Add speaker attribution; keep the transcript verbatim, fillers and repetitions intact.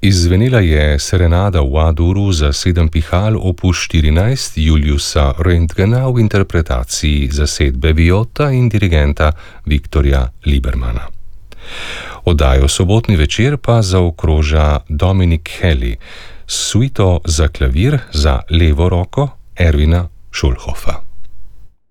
Speaker 1: Izzvenela je serenada v A-duru za sedem pihal opus štirinajst Juliusa Röntgena v interpretaciji zasedbe Viotta in dirigenta Viktorja Libermana. Oddajo Sobotni večer pa zaokroža Dominic Kelly s suito za klavir za levo roko Erwina Schulhofa.